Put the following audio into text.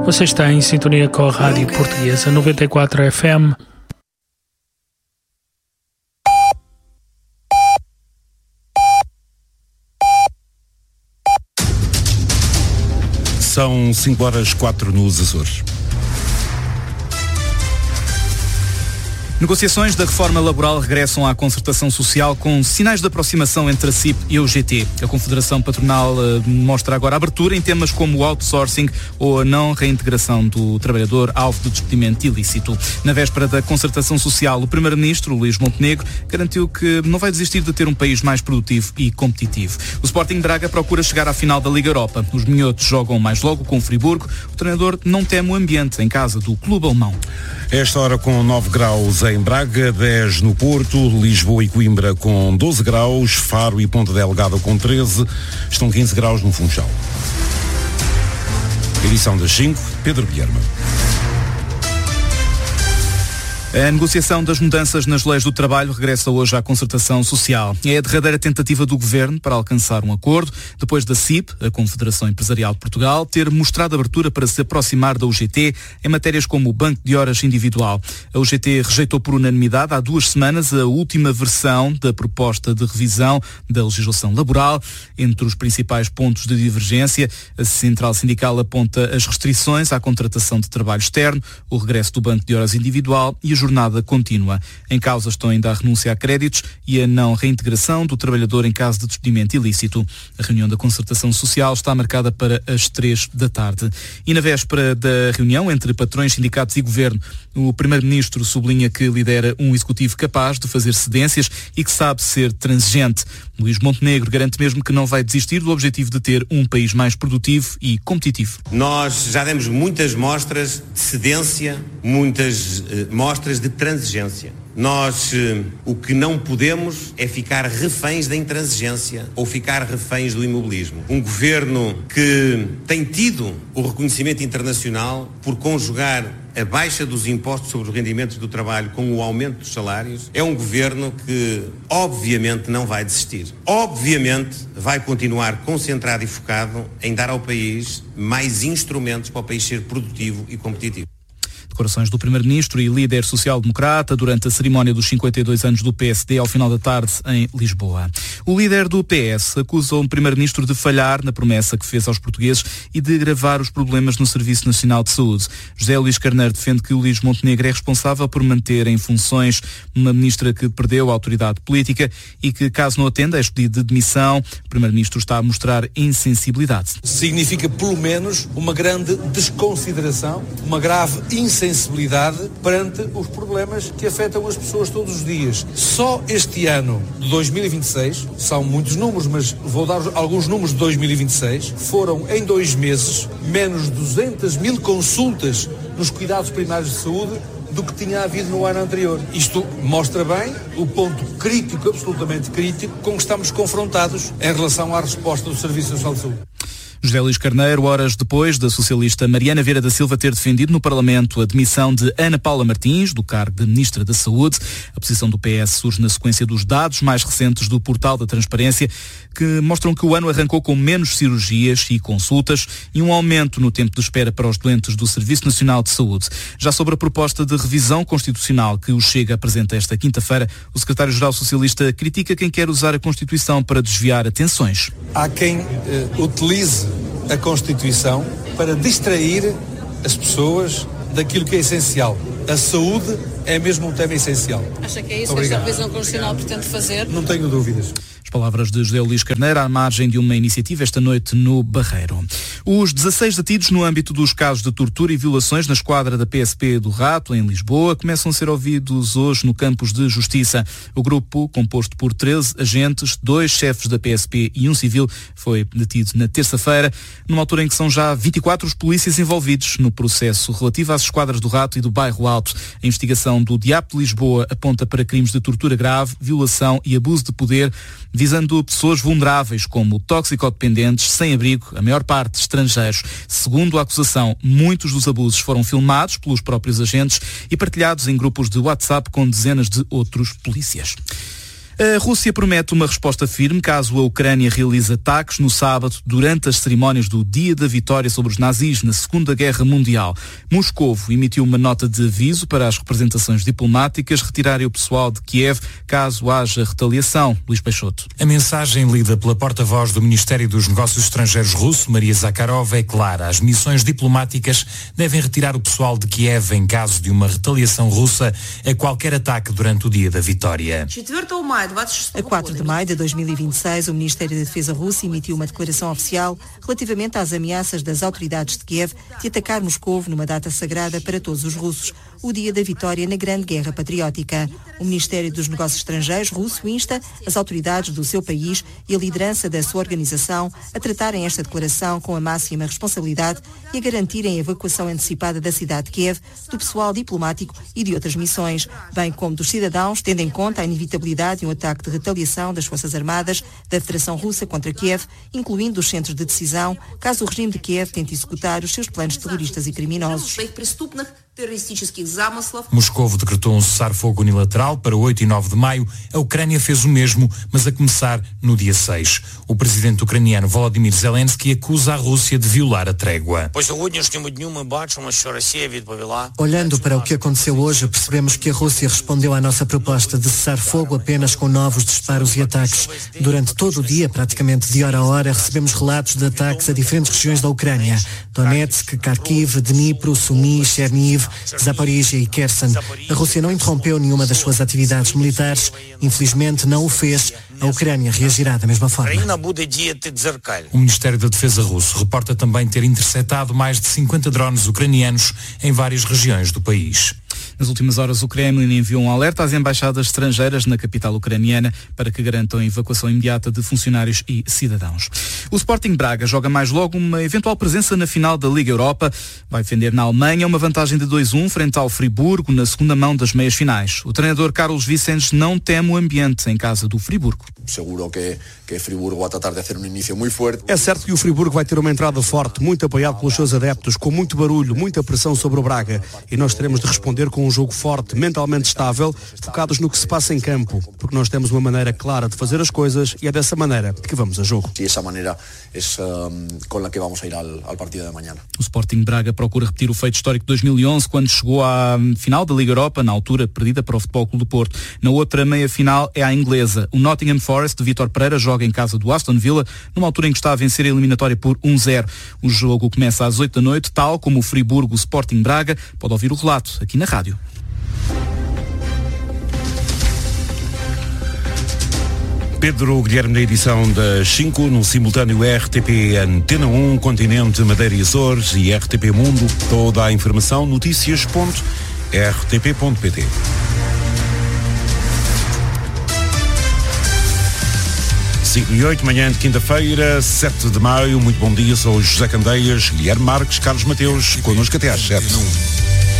Você está em sintonia com a Rádio Portuguesa 94 FM. São 5h04 nos Açores. Negociações da reforma laboral regressam à concertação social com sinais de aproximação entre a CIP e a UGT. A Confederação Patronal mostra agora abertura em temas como o outsourcing ou a não reintegração do trabalhador alvo de despedimento ilícito. Na véspera da concertação social, o Primeiro-Ministro, Luís Montenegro, garantiu que não vai desistir de ter um país mais produtivo e competitivo. O Sporting Braga procura chegar à final da Liga Europa. Os minhotos jogam mais logo com o Friburgo. O treinador não teme o ambiente em casa do clube alemão. Esta hora com 9 graus em Braga, 10 no Porto, Lisboa e Coimbra com 12 graus, Faro e Ponta Delgada com 13, estão 15 graus no Funchal. Edição das 5, Pedro Guilherme. A negociação das mudanças nas leis do trabalho regressa hoje à concertação social. É a derradeira tentativa do Governo para alcançar um acordo, depois da CIP, a Confederação Empresarial de Portugal, ter mostrado abertura para se aproximar da UGT em matérias como o banco de horas individual. A UGT rejeitou por unanimidade há 2 semanas a última versão da proposta de revisão da legislação laboral. Entre os principais pontos de divergência, a Central Sindical aponta as restrições à contratação de trabalho externo, o regresso do banco de horas individual e a jornada contínua. Em causa estão ainda a renúncia a créditos e a não reintegração do trabalhador em caso de despedimento ilícito. A reunião da concertação social está marcada para as 3 da tarde. E na véspera da reunião entre patrões, sindicatos e governo, o Primeiro-Ministro sublinha que lidera um executivo capaz de fazer cedências e que sabe ser transigente. Luís Montenegro garante mesmo que não vai desistir do objetivo de ter um país mais produtivo e competitivo. Nós já demos muitas mostras de cedência, muitas mostras de transigência. Nós o que não podemos é ficar reféns da intransigência ou ficar reféns do imobilismo. Um governo que tem tido o reconhecimento internacional por conjugar a baixa dos impostos sobre os rendimentos do trabalho com o aumento dos salários, é um governo que obviamente não vai desistir. Obviamente vai continuar concentrado e focado em dar ao país mais instrumentos para o país ser produtivo e competitivo. Declarações do Primeiro-Ministro e líder social-democrata durante a cerimónia dos 52 anos do PSD ao final da tarde em Lisboa. O líder do PS acusou o Primeiro-Ministro de falhar na promessa que fez aos portugueses e de agravar os problemas no Serviço Nacional de Saúde. José Luís Carneiro defende que o Luís Montenegro é responsável por manter em funções uma ministra que perdeu a autoridade política e que, caso não atenda a este pedido de demissão, o Primeiro-Ministro está a mostrar insensibilidade. Significa, pelo menos, uma grande desconsideração, uma grave insensibilidade perante os problemas que afetam as pessoas todos os dias. Só este ano de 2026, são muitos números, mas vou dar alguns números de 2026, foram em 2 meses menos 200 mil consultas nos cuidados primários de saúde do que tinha havido no ano anterior. Isto mostra bem o ponto crítico, absolutamente crítico, com que estamos confrontados em relação à resposta do Serviço Nacional de Saúde. José Luís Carneiro, horas depois da socialista Mariana Vieira da Silva ter defendido no Parlamento a demissão de Ana Paula Martins, do cargo de Ministra da Saúde. A posição do PS surge na sequência dos dados mais recentes do Portal da Transparência, que mostram que o ano arrancou com menos cirurgias e consultas e um aumento no tempo de espera para os doentes do Serviço Nacional de Saúde. Já sobre a proposta de revisão constitucional que o Chega apresenta esta quinta-feira, o secretário-geral socialista critica quem quer usar a Constituição para desviar atenções. Há quem utilize a Constituição para distrair as pessoas daquilo que é essencial. A saúde é mesmo um tema essencial. Acha que é isso que esta revisão constitucional pretende fazer? Não tenho dúvidas. As palavras de José Luís Carneiro à margem de uma iniciativa esta noite no Barreiro. Os 16 detidos no âmbito dos casos de tortura e violações na esquadra da PSP do Rato, em Lisboa, começam a ser ouvidos hoje no campus de Justiça. O grupo, composto por 13 agentes, 2 chefes da PSP e um civil, foi detido na terça-feira, numa altura em que são já 24 os polícias envolvidos no processo relativo às esquadras do Rato e do Bairro Alto. A investigação do DIAP de Lisboa aponta para crimes de tortura grave, violação e abuso de poder, visando pessoas vulneráveis como toxicodependentes, sem abrigo, a maior parte estrangeiros. Segundo a acusação, muitos dos abusos foram filmados pelos próprios agentes e partilhados em grupos de WhatsApp com dezenas de outros polícias. A Rússia promete uma resposta firme caso a Ucrânia realize ataques no sábado durante as cerimónias do Dia da Vitória sobre os nazis na Segunda Guerra Mundial. Moscovo emitiu uma nota de aviso para as representações diplomáticas retirarem o pessoal de Kiev caso haja retaliação. Luís Peixoto. A mensagem lida pela porta-voz do Ministério dos Negócios Estrangeiros russo, Maria Zakharova, é clara. As missões diplomáticas devem retirar o pessoal de Kiev em caso de uma retaliação russa a qualquer ataque durante o Dia da Vitória. A 4 de maio de 2026, o Ministério da Defesa russo emitiu uma declaração oficial relativamente às ameaças das autoridades de Kiev de atacar Moscovo numa data sagrada para todos os russos, o Dia da Vitória na Grande Guerra Patriótica. O Ministério dos Negócios Estrangeiros russo insta as autoridades do seu país e a liderança da sua organização a tratarem esta declaração com a máxima responsabilidade e a garantirem a evacuação antecipada da cidade de Kiev, do pessoal diplomático e de outras missões, bem como dos cidadãos, tendo em conta a inevitabilidade de um ataque de retaliação das Forças Armadas da Federação Russa contra Kiev, incluindo os centros de decisão, caso o regime de Kiev tente executar os seus planos terroristas e criminosos. Moscovo decretou um cessar-fogo unilateral para 8 e 9 de maio. A Ucrânia fez o mesmo, mas a começar no dia 6. O presidente ucraniano Volodymyr Zelensky acusa a Rússia de violar a trégua. Olhando para o que aconteceu hoje, percebemos que a Rússia respondeu à nossa proposta de cessar fogo apenas com novos disparos e ataques. Durante todo o dia, praticamente de hora a hora, recebemos relatos de ataques a diferentes regiões da Ucrânia. Donetsk, Kharkiv, Dnipro, Sumy, Chernihiv, Zaporizhia e Kherson. A Rússia não interrompeu nenhuma das suas atividades militares. Infelizmente não o fez. A Ucrânia reagirá da mesma forma. O Ministério da Defesa russo reporta também ter interceptado mais de 50 drones ucranianos em várias regiões do país. Nas últimas horas, o Kremlin enviou um alerta às embaixadas estrangeiras na capital ucraniana para que garantam a evacuação imediata de funcionários e cidadãos. O Sporting Braga joga mais logo uma eventual presença na final da Liga Europa. Vai defender na Alemanha uma vantagem de 2-1 frente ao Friburgo na segunda mão das meias finais. O treinador Carlos Vicentes não teme o ambiente em casa do Friburgo. Seguro que Friburgo vai tratar de fazer um início muito forte. É certo que o Friburgo vai ter uma entrada forte, muito apoiado pelos seus adeptos, com muito barulho, muita pressão sobre o Braga. E nós teremos de responder com um jogo forte, mentalmente estável, focados no que se passa em campo, porque nós temos uma maneira clara de fazer as coisas e é dessa maneira que vamos a jogo. E essa maneira é com a que vamos a ir ao partido de amanhã. O Sporting Braga procura repetir o feito histórico de 2011, quando chegou à final da Liga Europa, na altura perdida para o Futebol Clube do Porto. Na outra meia-final é a inglesa. O Nottingham Forest de Vítor Pereira joga em casa do Aston Villa, numa altura em que está a vencer a eliminatória por 1-0. O jogo começa às 8 da noite, tal como o Friburgo Sporting Braga. Pode ouvir o relato aqui na rádio. Pedro Guilherme na edição das 5, no simultâneo RTP Antena 1, Continente, Madeira e Açores e RTP Mundo. Toda a informação, noticias.rtp.pt. E 8, manhã de quinta-feira, 7 de maio. Muito bom dia, sou José Candeias, Guilherme Marques, Carlos Mateus, connosco até às 7.